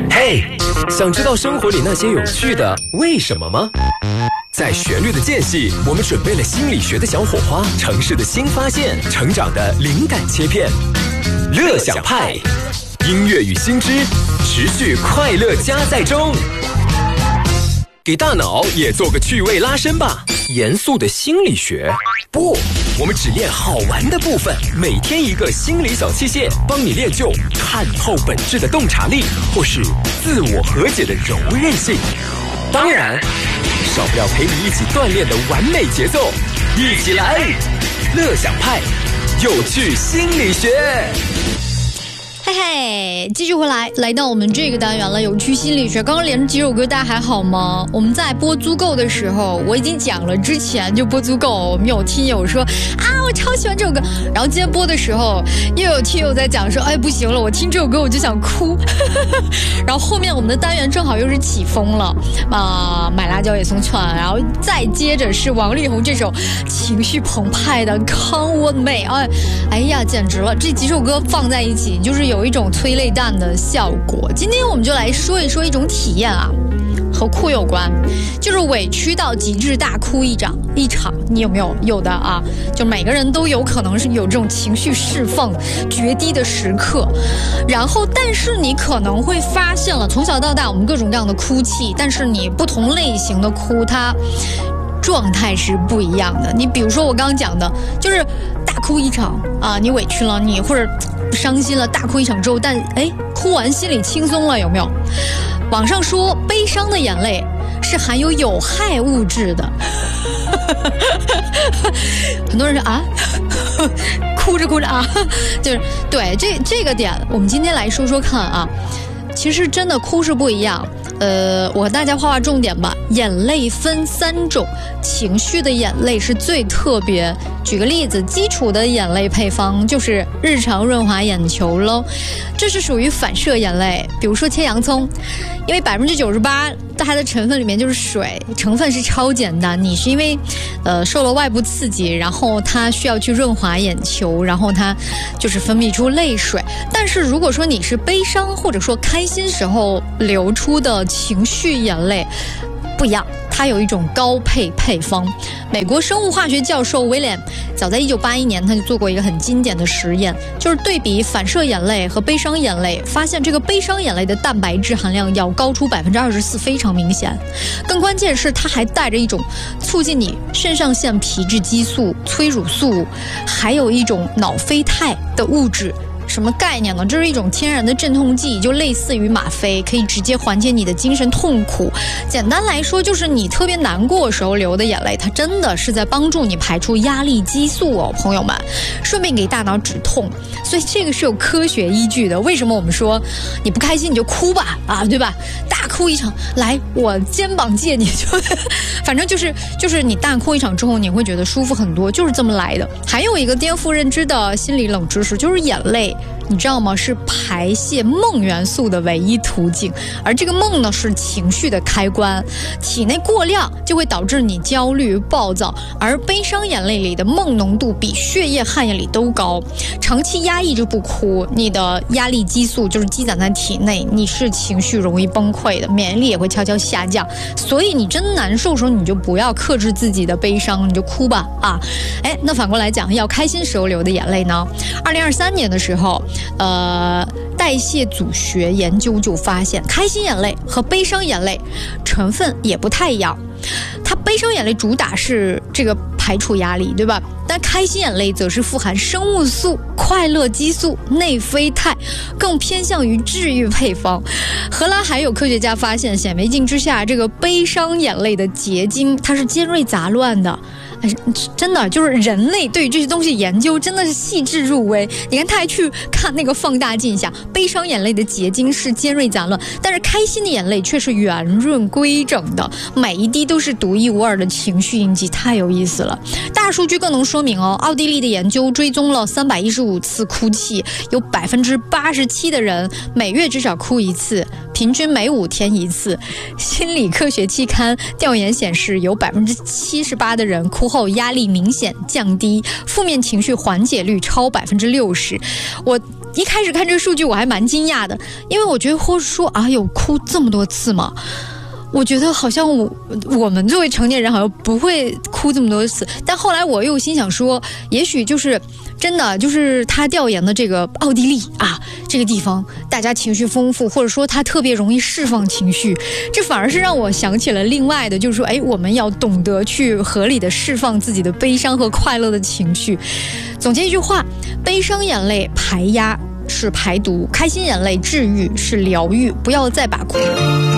嘿，想知道生活里那些有趣的为什么吗？在旋律的间隙，我们准备了心理学的小火花，城市的新发现，成长的灵感切片。乐享派，音乐与新知，持续快乐加载中。给大脑也做个趣味拉伸吧。严肃的心理学不，我们只练好玩的部分，每天一个心理小器械，帮你练就看透本质的洞察力，或是自我和解的柔韧性。当然少不了陪你一起锻炼的完美节奏，一起来乐享派有趣心理学。 嘿嘿，继续回来到我们这个单元了，有趣心理学。刚刚连着几首歌，大家还好吗？我们在播足够的时候，我已经讲了，之前就播足够，我们有听友说啊，我超喜欢这首歌。然后今天播的时候，又有听友在讲说，哎，不行了，我听这首歌我就想哭。然后后面我们的单元正好又是起风了买辣椒也送串，然后再接着是王力宏这首情绪澎湃的《Come With Me》。哎呀，简直了！这几首歌放在一起，就是有一种催泪弹的效果。今天我们就来说一说一种体验啊，和哭有关，就是委屈到极致大哭一场。你有没有的啊？就每个人都有可能是有这种情绪释放决堤的时刻，然后但是你可能会发现了，从小到大我们各种各样的哭泣，但是你不同类型的哭，它状态是不一样的。你比如说我刚刚讲的，就是大哭一场啊，你委屈了你或者伤心了，大哭一场之后，但哭完心里轻松了，有没有？网上说悲伤的眼泪是含有害物质的。很多人说啊，哭着啊，就是对这个点，我们今天来说说看啊。其实真的哭是不一样，我和大家画重点吧。眼泪分3种，情绪的眼泪是最特别。举个例子，基础的眼泪配方就是日常润滑眼球咯，这是属于反射眼泪。比如说切洋葱，因为98%它的成分里面就是水，成分是超简单。你是因为受了外部刺激，然后它需要去润滑眼球，然后它就是分泌出泪水。但是如果说你是悲伤或者说开心时候流出的情绪眼泪不一样，它有一种高配方。美国生物化学教授威廉早在1981年他就做过一个很经典的实验，就是对比反射眼泪和悲伤眼泪，发现这个悲伤眼泪的蛋白质含量要高出24%，非常明显。更关键是它还带着一种促进你肾上腺皮质激素、催乳素，还有一种脑啡肽的物质。什么概念呢？这是一种天然的镇痛剂，就类似于吗啡，可以直接缓解你的精神痛苦。简单来说，就是你特别难过的时候流的眼泪，它真的是在帮助你排出压力激素哦，朋友们，顺便给大脑止痛。所以这个是有科学依据的。为什么我们说你不开心你就哭吧啊，对吧？大哭一场，来，我肩膀借你，就反正就是你大哭一场之后，你会觉得舒服很多，就是这么来的。还有一个颠覆认知的心理冷知识，就是眼泪。你知道吗？是排泄锰元素的唯一途径，而这个锰呢是情绪的开关，体内过量就会导致你焦虑暴躁，而悲伤眼泪里的锰浓度比血液汗液里都高，长期压抑就不哭，你的压力激素就是积攒在体内，你是情绪容易崩溃的，免疫力也会悄悄下降，所以你真难受的时候你就不要克制自己的悲伤，你就哭吧啊！那反过来讲，要开心时候流的眼泪呢？2023年的时候代谢组学研究就发现，开心眼泪和悲伤眼泪成分也不太一样。它悲伤眼泪主打是这个排除压力，对吧？但开心眼泪则是富含生物素、快乐激素、内啡肽，更偏向于治愈配方。荷兰还有科学家发现，显微镜之下，这个悲伤眼泪的结晶它是尖锐杂乱的。真的就是人类对于这些东西研究真的是细致入微。你看他还去看那个放大镜下，悲伤眼泪的结晶是尖锐杂乱，但是开心的眼泪却是圆润规整的，每一滴都是独一无二的情绪印记，太有意思了。大数据更能说明奥地利的研究追踪了315次哭泣，有87%的人每月至少哭一次，平均每5天一次。心理科学期刊调研显示，有78%的人哭后压力明显降低，负面情绪缓解率超60%。我一开始看这个数据我还蛮惊讶的，因为我觉得或者说啊有哭这么多次吗？我觉得好像我们作为成年人好像不会哭这么多次，但后来我又心想说，也许就是真的就是他调研的这个奥地利啊这个地方，大家情绪丰富，或者说他特别容易释放情绪，这反而是让我想起了另外的，就是说，哎，我们要懂得去合理的释放自己的悲伤和快乐的情绪。总结一句话，悲伤眼泪排压是排毒，开心眼泪治愈是疗愈，不要再把哭